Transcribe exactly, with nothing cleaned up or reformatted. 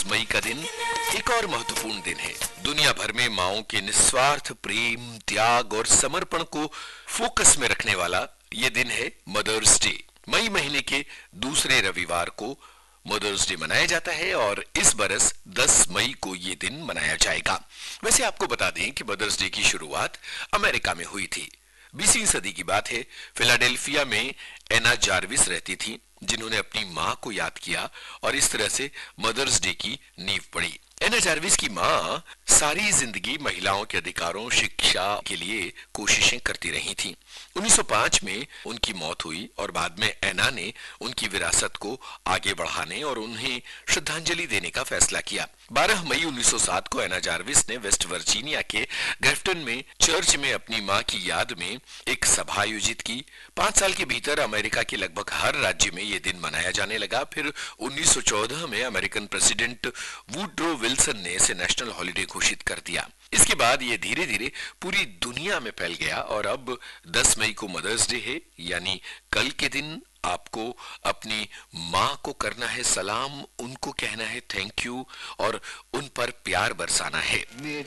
मई का दिन एक और महत्वपूर्ण दिन है। दुनिया भर में माओं के निस्वार्थ प्रेम, त्याग और समर्पण को फोकस में रखने वाला ये दिन है मदर्स डे। मई महीने के दूसरे रविवार को मदर्स डे मनाया जाता है और इस बरस दस मई को ये दिन मनाया जाएगा। वैसे आपको बता दें कि मदर्स डे की शुरुआत अमेरिका में हुई थी। बीसवीं सदी की बात है। फिलाडेल्फिया में एना जार्विस रहती थी, जिन्होंने अपनी मां को याद किया और इस तरह से मदर्स डे की नींव पड़ी। एना जार्विस की मां सारी जिंदगी महिलाओं के अधिकारों, शिक्षा के लिए कोशिशें करती रही थी। उन्नीस सौ पाँच में उनकी मौत हुई और बाद में एना ने उनकी विरासत को आगे बढ़ाने और उन्हें श्रद्धांजलि देने का फैसला किया। बारह मई उन्नीस सौ सात को एना जार्विस ने वेस्ट वर्जीनिया के ग्रेफ्टन में चर्च में अपनी मां की याद में एक सभा आयोजित की। पांच साल के भीतर अमेरिका के लगभग हर राज्य में यह दिन मनाया जाने लगा। फिर उन्नीस सौ चौदह में अमेरिकन प्रेसिडेंट वुडरो विल्सन ने इसे नेशनल हॉलिडे घोषित कर दिया। इसके बाद ये धीरे धीरे पूरी दुनिया में फैल गया और अब दस मई को मदर्स डे है, यानी कल के दिन आपको अपनी मां को करना है सलाम, उनको कहना है थैंक यू और उन पर प्यार बरसाना है।